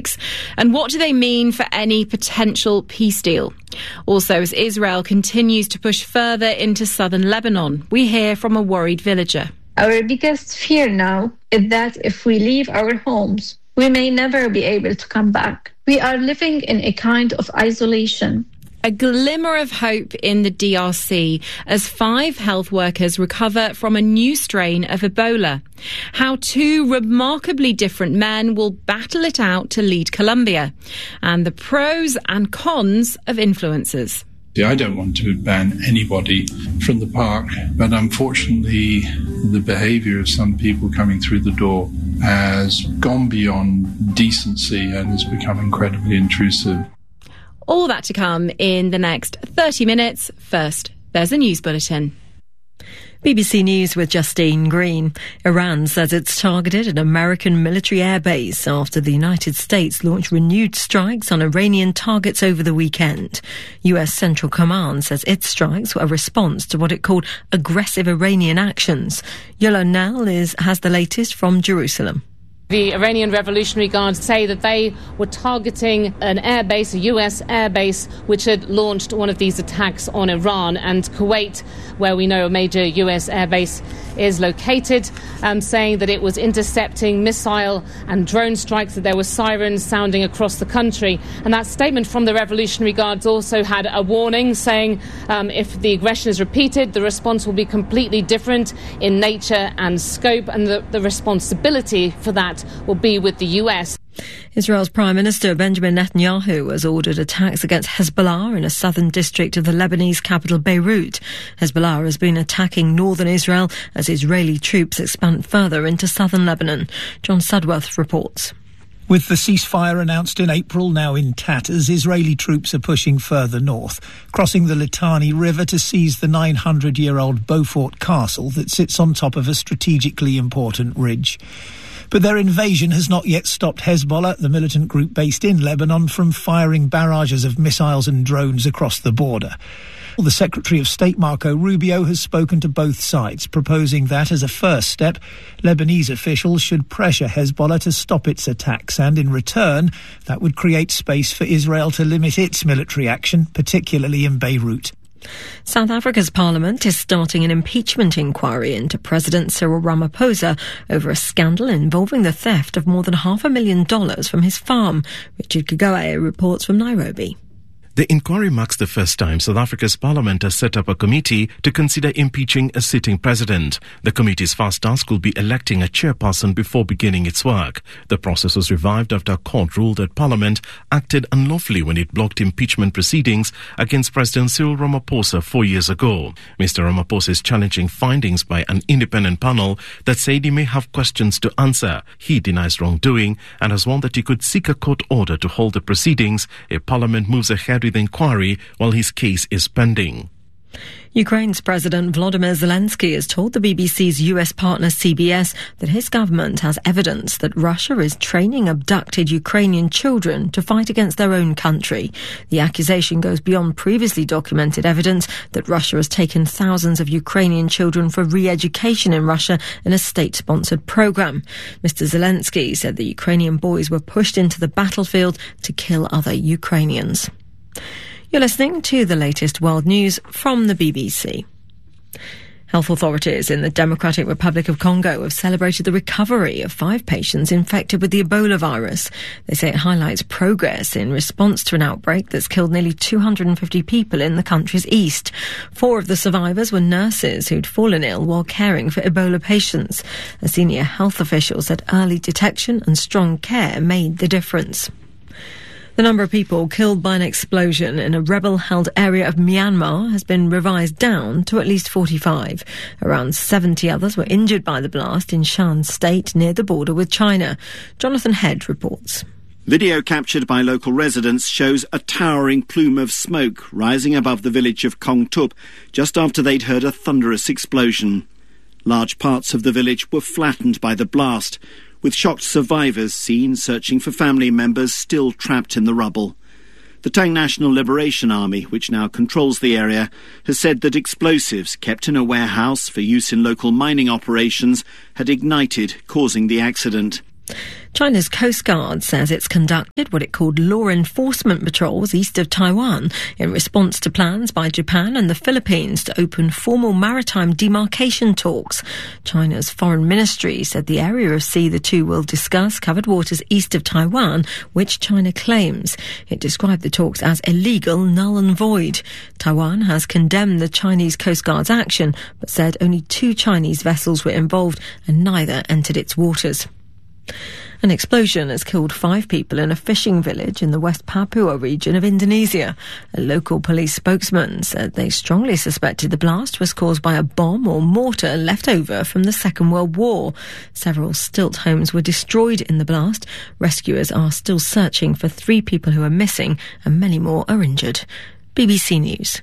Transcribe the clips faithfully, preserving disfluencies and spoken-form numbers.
And what do they mean for any potential peace deal? Also, as Israel continues to push further into southern Lebanon, we hear from a worried villager. Our biggest fear now is that if we leave our homes, we may never be able to come back. We are living in a kind of isolation. A glimmer of hope in the D R C as five health workers recover from a new strain of Ebola. How two remarkably different men will battle it out to lead Colombia. And the pros and cons of influencers. I don't want to ban anybody from the park, but unfortunately the behaviour of some people coming through the door has gone beyond decency and has become incredibly intrusive. All that to come in the next thirty minutes. First, there's a news bulletin. B B C News with Justine Green. Iran says it's targeted an American military airbase after the United States launched renewed strikes on Iranian targets over the weekend. U S Central Command says its strikes were a response to what it called aggressive Iranian actions. Yola Nell is, has the latest from Jerusalem. The Iranian Revolutionary Guard say that they were targeting an airbase, a U S airbase, which had launched one of these attacks on Iran, and Kuwait, where we know a major U S airbase is located, um, saying that it was intercepting missile and drone strikes, that there were sirens sounding across the country. And that statement from the Revolutionary Guards also had a warning saying um, if the aggression is repeated, the response will be completely different in nature and scope, and the, the responsibility for that will be with the U S. Israel's Prime Minister Benjamin Netanyahu has ordered attacks against Hezbollah in a southern district of the Lebanese capital Beirut. Hezbollah has been attacking northern Israel as Israeli troops expand further into southern Lebanon. John Sudworth reports. With the ceasefire announced in April now in tatters, Israeli troops are pushing further north, crossing the Litani River to seize the nine hundred year old Beaufort Castle that sits on top of a strategically important ridge. But their invasion has not yet stopped Hezbollah, the militant group based in Lebanon, from firing barrages of missiles and drones across the border. The Secretary of State, Marco Rubio, has spoken to both sides, proposing that, as a first step, Lebanese officials should pressure Hezbollah to stop its attacks, and in return, that would create space for Israel to limit its military action, particularly in Beirut. South Africa's parliament is starting an impeachment inquiry into President Cyril Ramaphosa over a scandal involving the theft of more than half a million dollars from his farm. Richard Kagawa reports from Nairobi. The inquiry marks the first time South Africa's parliament has set up a committee to consider impeaching a sitting president. The committee's first task will be electing a chairperson before beginning its work. The process was revived after a court ruled that parliament acted unlawfully when it blocked impeachment proceedings against President Cyril Ramaphosa four years ago. Mister Ramaphosa is challenging findings by an independent panel that said he may have questions to answer. He denies wrongdoing and has warned that he could seek a court order to hold the proceedings if parliament moves ahead with the inquiry while his case is pending. Ukraine's President Volodymyr Zelensky has told the B B C's U S partner C B S that his government has evidence that Russia is training abducted Ukrainian children to fight against their own country. The accusation goes beyond previously documented evidence that Russia has taken thousands of Ukrainian children for re-education in Russia in a state-sponsored program. Mister Zelensky said the Ukrainian boys were pushed into the battlefield to kill other Ukrainians. You're listening to the latest world news from the B B C. Health authorities in the Democratic Republic of Congo have celebrated the recovery of five patients infected with the Ebola virus. They say it highlights progress in response to an outbreak that's killed nearly two hundred fifty people in the country's east. Four of the survivors were nurses who'd fallen ill while caring for Ebola patients. A senior health official said early detection and strong care made the difference. The number of people killed by an explosion in a rebel-held area of Myanmar has been revised down to at least forty-five. Around seventy others were injured by the blast in Shan State near the border with China. Jonathan Head reports. Video captured by local residents shows a towering plume of smoke rising above the village of Kong Tup just after they'd heard a thunderous explosion. Large parts of the village were flattened by the blast, with shocked survivors seen searching for family members still trapped in the rubble. The Tang National Liberation Army, which now controls the area, has said that explosives kept in a warehouse for use in local mining operations had ignited, causing the accident. China's Coast Guard says it's conducted what it called law enforcement patrols east of Taiwan in response to plans by Japan and the Philippines to open formal maritime demarcation talks. China's foreign ministry said the area of sea the two will discuss covered waters east of Taiwan, which China claims. It described the talks as illegal, null and void. Taiwan has condemned the Chinese Coast Guard's action, but said only two Chinese vessels were involved and neither entered its waters. An explosion has killed five people in a fishing village in the West Papua region of Indonesia. A local police spokesman said they strongly suspected the blast was caused by a bomb or mortar left over from the Second World War. Several stilt homes were destroyed in the blast. Rescuers are still searching for three people who are missing and many more are injured. B B C News.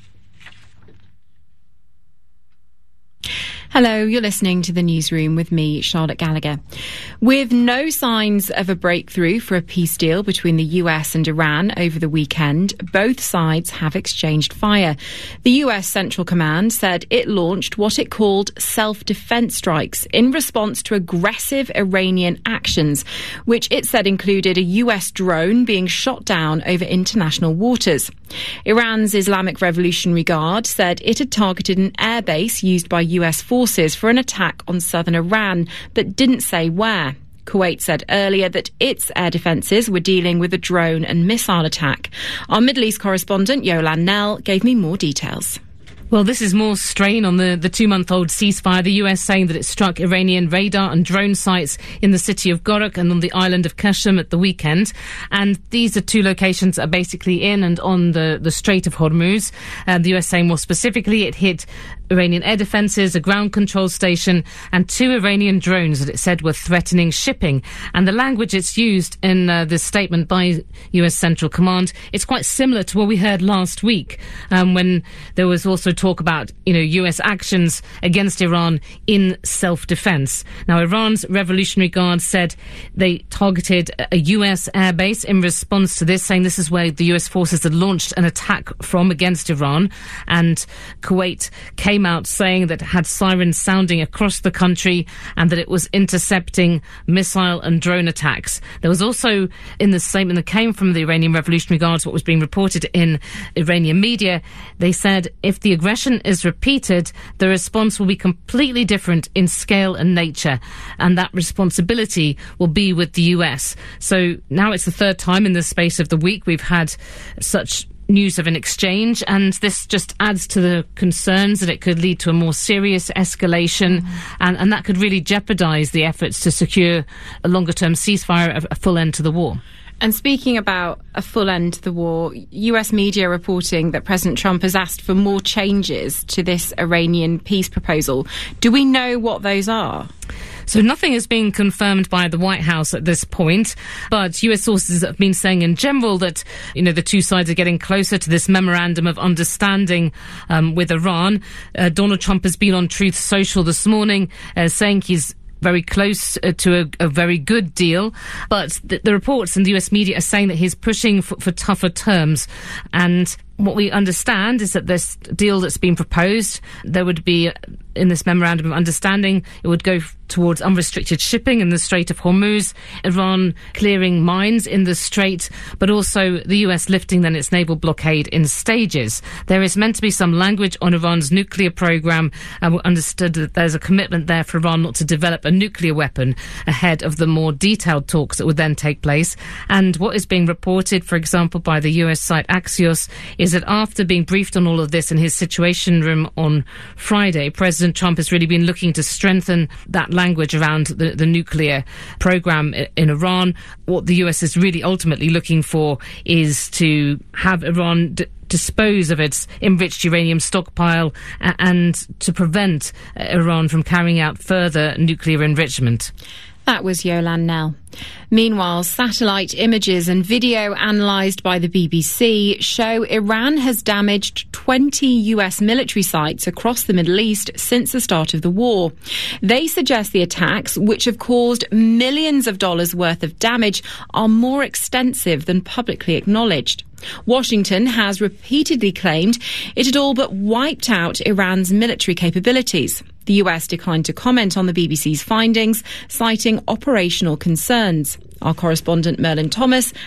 Hello, you're listening to the Newsroom with me, Charlotte Gallagher. With no signs of a breakthrough for a peace deal between the U S and Iran over the weekend, both sides have exchanged fire. The U S Central Command said it launched what it called self-defense strikes in response to aggressive Iranian actions, which it said included a U S drone being shot down over international waters. Iran's Islamic Revolutionary Guard said it had targeted an airbase used by U S forces for an attack on southern Iran, but didn't say where. Kuwait said earlier that its air defences were dealing with a drone and missile attack. Our Middle East correspondent, Yolan Nell, gave me more details. Well, this is more strain on the, the two-month-old ceasefire. The U S saying that it struck Iranian radar and drone sites in the city of Gorak and on the island of Qashm at the weekend. And these are two locations that are basically in and on the, the Strait of Hormuz. Uh, the U S saying more specifically it hit Iranian air defences, a ground control station and two Iranian drones that it said were threatening shipping. And the language it's used in uh, this statement by U S Central Command, it's quite similar to what we heard last week um, when there was also talk about, you know, U S actions against Iran in self-defense. Now, Iran's Revolutionary Guard said they targeted a U S airbase in response to this, saying this is where the U S forces had launched an attack from against Iran. And Kuwait came out saying that it had sirens sounding across the country and that it was intercepting missile and drone attacks. There was also, in the statement that came from the Iranian Revolutionary Guards, what was being reported in Iranian media, they said if the aggression is repeated, the response will be completely different in scale and nature, and that responsibility will be with the U S. So now it's the third time in the space of the week we've had such news of an exchange, and this just adds to the concerns that it could lead to a more serious escalation, mm-hmm. and, and that could really jeopardise the efforts to secure a longer-term ceasefire, a, a full end to the war. And speaking about a full end to the war, U S media reporting that President Trump has asked for more changes to this Iranian peace proposal. Do we know what those are? So nothing has been confirmed by the White House at this point, but U S sources have been saying in general that, you know, the two sides are getting closer to this memorandum of understanding um, with Iran. Uh, Donald Trump has been on Truth Social this morning uh, saying he's very close uh, to a, a very good deal, but the, the reports in the U S media are saying that he's pushing for, for tougher terms. And what we understand is that this deal that's been proposed, there would be, in this memorandum of understanding, it would go f- towards unrestricted shipping in the Strait of Hormuz, Iran clearing mines in the strait, but also the U S lifting then its naval blockade in stages. There is meant to be some language on Iran's nuclear program, and we understood that there's a commitment there for Iran not to develop a nuclear weapon ahead of the more detailed talks that would then take place. And what is being reported, for example, by the U S site Axios, is that after being briefed on all of this in his Situation Room on Friday, President Trump has really been looking to strengthen that language around the, the nuclear program in Iran. What the U S is really ultimately looking for is to have Iran d- dispose of its enriched uranium stockpile uh, and to prevent uh, Iran from carrying out further nuclear enrichment. That was Yolan Nell. Meanwhile, satellite images and video analysed by the B B C show Iran has damaged twenty U S military sites across the Middle East since the start of the war. They suggest the attacks, which have caused millions of dollars worth of damage, are more extensive than publicly acknowledged. Washington has repeatedly claimed it had all but wiped out Iran's military capabilities. The U S declined to comment on the B B C's findings, citing operational concerns. Our correspondent Merlin Thomas